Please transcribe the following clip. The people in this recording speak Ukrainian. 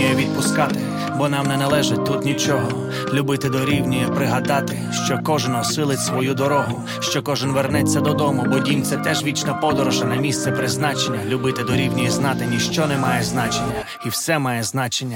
дорівнює відпускати, бо нам не належить тут нічого. Любити дорівнює пригадати, що кожен осилить свою дорогу, що кожен вернеться додому, бо дім — це теж вічна подорож, а не місце призначення. Любити дорівнює знати, ніщо не має значення, і все має значення.